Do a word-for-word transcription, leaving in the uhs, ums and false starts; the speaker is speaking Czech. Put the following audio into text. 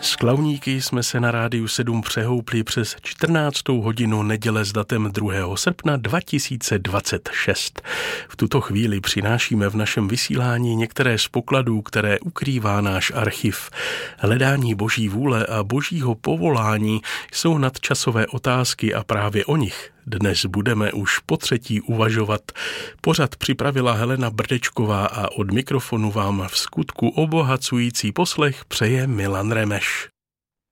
S Klauníky jsme se na Rádiu sedm přehoupli přes čtrnáctou hodinu neděle s datem druhého srpna dva tisíce dvacet šest. V tuto chvíli přinášíme v našem vysílání některé z pokladů, které ukrývá náš archiv. Hledání boží vůle a božího povolání jsou nadčasové otázky a právě o nich dnes budeme už po třetí uvažovat. Pořad připravila Helena Brdečková a od mikrofonu vám v skutku obohacující poslech přeje Milan Remeš.